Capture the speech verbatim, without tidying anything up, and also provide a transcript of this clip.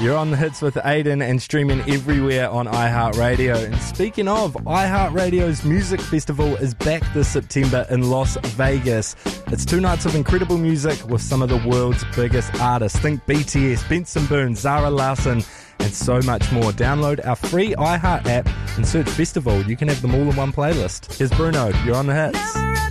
You're on the hits with Aiden and streaming everywhere on iHeartRadio. And speaking of, iHeartRadio's Music Festival is back this September in Las Vegas. It's two nights of incredible music with some of the world's biggest artists. Think B T S, Benson Boone, Zara Larsson, and so much more. Download our free iHeart app and search Festival. You can have them all in one playlist. Here's Bruno, you're on the hits.